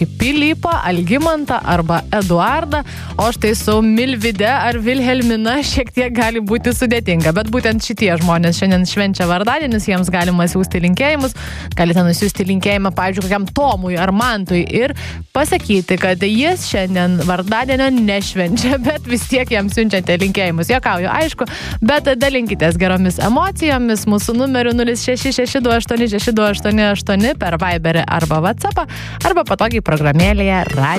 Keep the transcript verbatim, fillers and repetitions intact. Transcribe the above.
Pilypą, Algimantą arba Eduardą, o štai su Milvide ar Vilhelmina šiek tiek gali būti sudėtinga, bet būtent šitie žmonės šiandien švenčia vardadienis, jiems galima siūsti linkėjimus, galite nusiųsti linkėjimą, pavyzdžiui, kokiam Tomui ar Mantui ir pasakyti, kad jis šiandien vardadienio nešvenčia, bet vis tiek jam siunčiate linkėjimus. Juokauju, aišku, bet dalinkitės geromis emocijomis mūsų numeriu nulis šeši šeši du aštuoni šeši du aštuoni aštuoni per Viberį arba WhatsAppą arba patogiai programėlėje Radio.